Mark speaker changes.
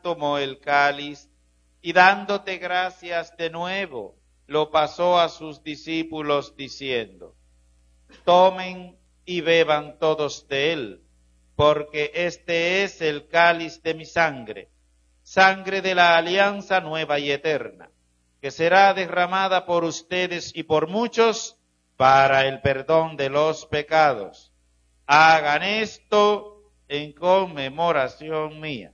Speaker 1: tomó el cáliz y dándote gracias de nuevo, lo pasó a sus discípulos diciendo: tomen y beban todos de él, porque este es el cáliz de mi sangre, sangre de la alianza nueva y eterna, que será derramada por ustedes y por muchos para el perdón de los pecados. Hagan esto en conmemoración mía.